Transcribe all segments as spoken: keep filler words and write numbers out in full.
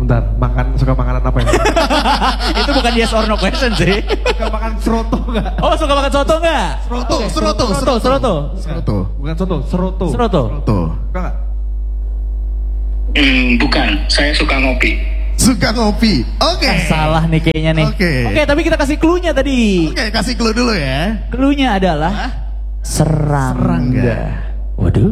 Bentar, makan suka makanan apa ya? Itu bukan yes or no question sih. Suka makan seroto enggak? Oh, suka makan soto enggak? Seroto, Okay. seroto, Seroto, seroto. Seroto. Bukan soto, seroto. Seroto. Seroto. Suka enggak? Hmm, bukan. Saya suka ngopi. Suka ngopi. Oke. Ah, salah nih kayaknya nih. Oke. Oke, tapi kita kasih clue-nya tadi. Oke, kasih clue dulu ya. Clue-nya adalah serangga. Serangga. Waduh.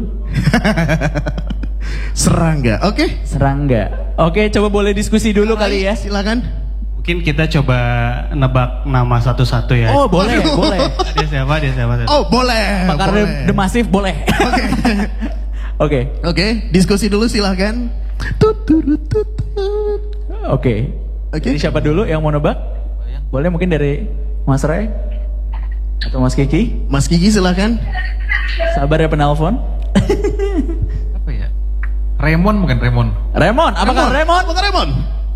Serangga. Oke. Serangga. Oke, coba boleh diskusi dulu kali ya. Silakan. Mungkin kita coba nebak nama satu-satu ya. Oh, boleh, Aduh. boleh. Dia siapa? Dia siapa? Oh, boleh. Pakar boleh. The Massive boleh. Oke. Oke. Oke, diskusi dulu silakan. Tut, turut, tut, tut. Oke. Oke. Jadi siapa dulu yang mau nebak? Boleh mungkin dari Mas Ray atau Mas Kiki? Mas Kiki silakan. Sabar ya penelpon. Apa ya? Raymond bukan Raymond. Remon, apakah Remon? Apakah Remon?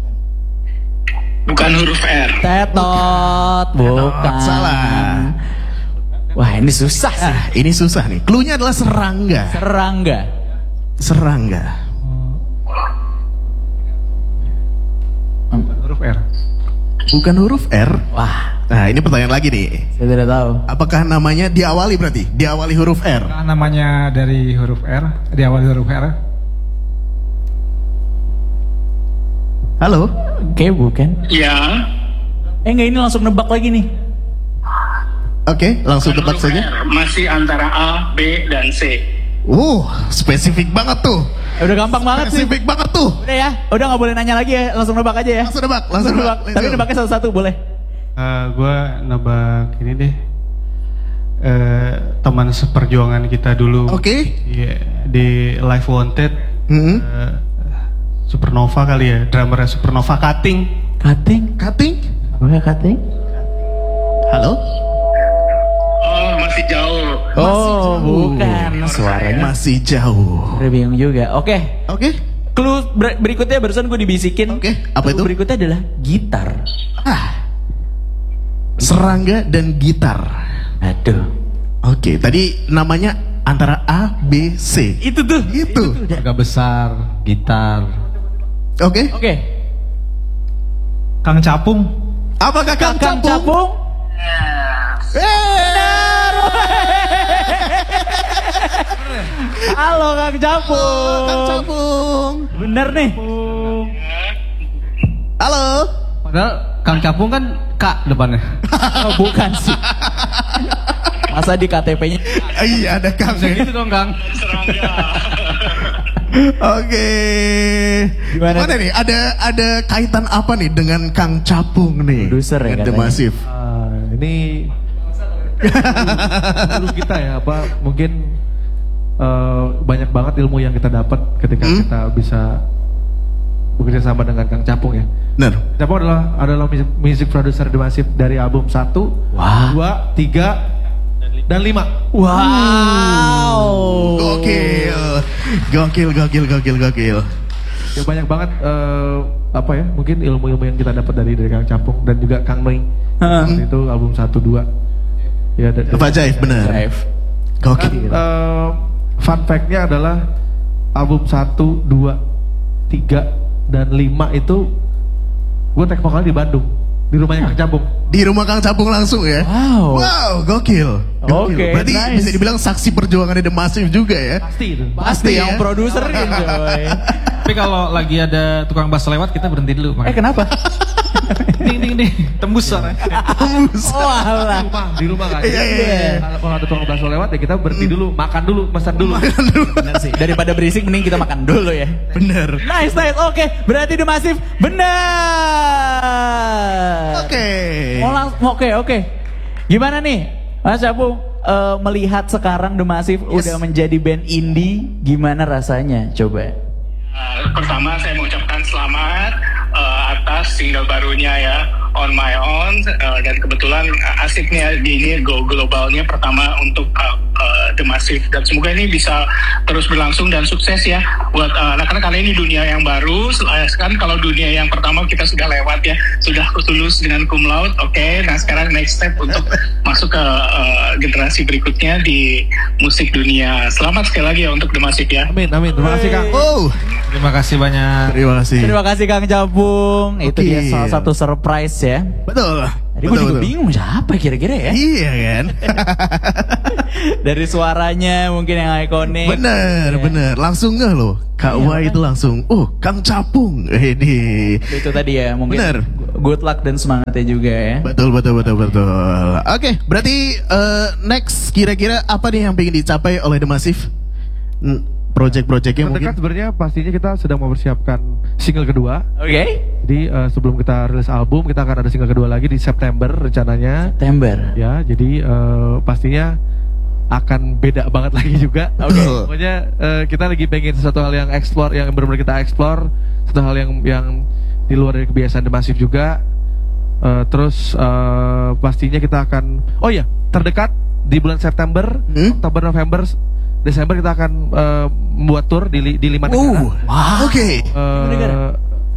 Bukan huruf R. Tetot, bukan. salah. Wah, ini susah sih. Ah, ini susah nih. Cluenya adalah serangga. Serangga. Serangga. Huruf R. Bukan huruf R. Wah, Nah, ini pertanyaan lagi nih. saya tidak tahu. Apakah namanya diawali berarti? Diawali huruf R. Nah, namanya dari huruf R, di awal huruf R. Halo? Oke, bukan. Ya. Eh, enggak, ini langsung nebak lagi nih. Oke, langsung Bukan tebak huruf saja. R. Masih antara A, B, dan C. Uh, spesifik banget tuh. Eh, udah gampang banget sih. Spesifik banget tuh. Udah ya, udah nggak boleh nanya lagi ya, langsung nebak aja ya. Langsung nebak, langsung nebak. Tapi nebaknya satu-satu boleh. Eh, gue nebak ini deh. Eh, teman seperjuangan kita dulu. Oke. Iya, di Live Wanted. Hmm. eh, Supernova kali ya, drummernya Supernova Cutting. Cutting? Cutting? Apakah cutting? Halo? Oh, masih jauh. Oh, bukan. Suaranya Masih jauh. udah bingung juga. Oke. Oke. Clue ber- berikutnya barusan gue dibisikin. Oke, apa Clue itu? berikutnya adalah gitar. Ah. Serangga dan gitar. Aduh. Oke, tadi namanya antara A, B, C. Itu tuh. Gitu. Agak besar, gitar. Oke. Oke. Kang Capung. Apakah Kang Kang Capung? Capung. Eh, Halo Kang Capung. Kang Capung. Bener nih. Halo. Padahal Kang Capung kan K depannya. Oh, bukan sih. Masa di K T P-nya? Iya, ada Kang. ya. Gitu dong Kang. Serangga. Oke. Gimana nih? Ada ada kaitan apa nih dengan Kang Capung nih? Produser ya Dengan The katanya. Massive. Ah, ini dulu kita ya apa mungkin eh, banyak banget ilmu yang kita dapat ketika Hmm? kita bisa bekerja sama dengan Kang Capung ya. Benar. Capung adalah adalah music, music producer The Massive dari album satu, Wah. dua, tiga, dan lima. Wow. Gokil. Gokil, gokil, gokil, gokil. Ya banyak banget eh, apa ya mungkin ilmu-ilmu yang kita dapat dari dari Kang Capung dan juga Kang Noi. Hmm. Itu album satu, dua. Ya, dan, Pak Jaif, benar. Drive. Dan, Gokil. eh, fun fact-nya adalah album satu, dua, tiga, dan lima itu gue take vokal di Bandung, di rumahnya Kang Capung. Di rumah Kang Capung langsung ya? Wow. Wow, gokil. Gokil. Oke, Berarti nice. bisa dibilang saksi perjuangan The Massive juga ya? Pasti itu. Pasti ya. yang produserin coy. Tapi kalau lagi ada tukang bass lewat kita berhenti dulu. Eh kenapa? ding ding ding tembus suara. Tembus. Oh alah. Di rumah, di rumah kan. Iya, iya, iya. Kalau- Kalau ada tukang bakso lewat ya kita berhenti dulu, makan dulu, pesan dulu. Bener sih. Daripada berisik mending kita makan dulu ya. Bener. Nice, nice. Oke, berarti The Massive benar. Oke. Mau lang- Oke, oke. Gimana nih, Mas Capung? eh, melihat sekarang The Massive Yes. udah menjadi band indie, gimana rasanya? Coba. Uh, pertama saya mengucapkan selamat uh, atas single barunya ya, On My Own, uh, dan kebetulan uh, asiknya di ini go globalnya pertama untuk uh, uh, The Massive, dan semoga ini bisa terus berlangsung dan sukses ya buat uh, anak-anak, karena ini dunia yang baru. Sel- uh, kan kalau dunia yang pertama kita sudah lewat ya, sudah lulus dengan cum laude, oke. Okay. Nah sekarang next step untuk masuk ke uh, generasi berikutnya di musik dunia. Selamat sekali lagi ya untuk The Massive ya. Amin, amin. Terima kasih Kang. Oh, Terima kasih banyak. terima kasih. Terima kasih Kang Jabung. Itu Oke. dia salah satu surprise ya. Betul. Jadi gue juga bingung siapa kira-kira ya. Iya kan? Dari suaranya mungkin yang ikonik. Bener, Ya. bener. Langsung nggak loh. Kak Iya, Wai makanya. itu langsung, oh Kang Capung. Ini. Itu tadi ya mungkin. Bener. Good luck dan semangatnya juga ya. Betul, betul, betul, betul. Oke, berarti eh, next kira-kira apa nih yang pengen dicapai oleh The Massive? Hmm, Project-projectnya mungkin? Terdekat sebenarnya pastinya kita sedang mempersiapkan single kedua. Oke. Jadi eh, sebelum kita rilis album, kita akan ada single kedua lagi di September rencananya. September. Ya, jadi eh, pastinya akan beda banget lagi juga. Oke. Pokoknya eh, kita lagi pengen sesuatu hal yang explore, yang benar-benar kita explore, satu hal yang yang di luar dari kebiasaan The Massive juga. Eh, terus eh, pastinya kita akan, oh ya, terdekat di bulan September, Hmm? Oktober, November, Desember kita akan eh, membuat tour di li- di lima negara. Oh, Wah. oke. Eh, negara?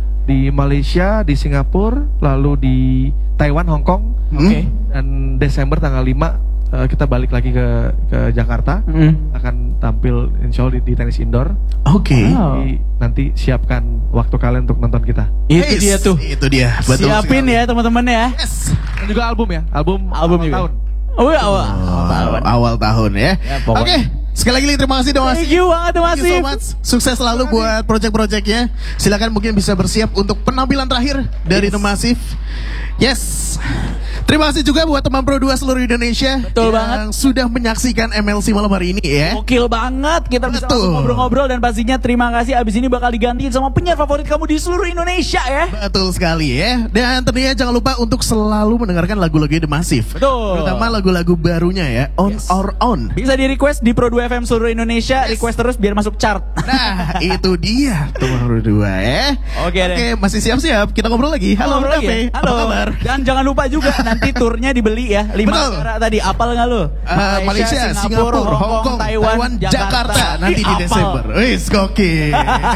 di Malaysia, di Singapura, lalu di Taiwan, Hong Kong. Oke. Dan Desember tanggal lima eh, kita balik lagi ke ke Jakarta. Mm. Akan tampil insya Allah di, di tenis indoor. Oke. Wow. Jadi nanti siapkan waktu kalian untuk nonton kita. Itu Yes, dia tuh. Itu dia. Betul Siapin sekali. ya teman-teman ya. Yes. Dan juga album ya, album Album awal juga. tahun. Oh ya awal. Oh, awal tahun ya. Ya, pokoknya. Oke, sekali lagi terima kasih The Massive. Thank you banget The Thank you so Massive. much. Sukses selalu buat project-projectnya. Silakan mungkin bisa bersiap untuk penampilan terakhir dari Yes. The Massive. Yes. Terima kasih juga buat teman Pro dua seluruh Indonesia Betul yang banget. sudah menyaksikan M L C malam hari ini ya. Gokil banget. Kita bisa Betul. langsung ngobrol-ngobrol dan pastinya terima kasih. Abis ini bakal digantiin sama penyiar favorit kamu di seluruh Indonesia ya. Betul sekali ya. Dan tentunya jangan lupa untuk selalu mendengarkan lagu-lagu The Massive. Betul. Terutama lagu-lagu barunya ya. On Yes. or On. Bisa di request di Pro dua F M seluruh Indonesia. Request terus biar masuk chart. Nah, itu dia teman Pro dua ya. Oke deh. Oke, masih siap-siap. Kita ngobrol lagi. Halo, Ngobrol lagi Cafe. ya? Apa Halo. kabar? Dan jangan lupa juga nanti turnya dibeli ya. Lima Betul. negara tadi. Apal nggak lu? Uh, Malaysia, Singapura, Hong Kong, Taiwan, Jakarta. Nanti di Apal. Desember. Wis, gokil.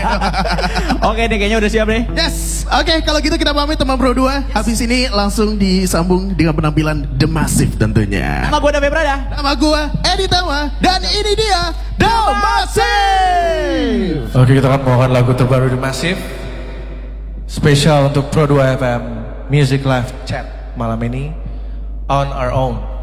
Oke deh, kayaknya udah siap deh. Yes, oke kalau gitu kita pamit teman Pro dua. Habis ini langsung disambung dengan penampilan The Massive tentunya. Nama gue David Prada. Nama gua Edi Tama dan ini dia The Massive. Oke, kita akan membawakan lagu terbaru The Massive. Spesial untuk Pro dua F M Music Live Chat malam ini. On Our Own.